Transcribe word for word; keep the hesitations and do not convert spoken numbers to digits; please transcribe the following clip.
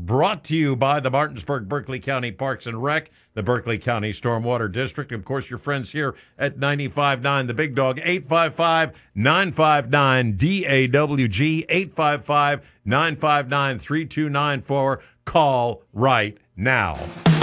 brought to you by the Martinsburg Berkeley County Parks and Rec, the Berkeley County Stormwater District, and of course your friends here at ninety-five point nine The Big Dog. Eight five five, nine five nine, D A W G, eight five five, nine five nine, three two nine four. Call right now.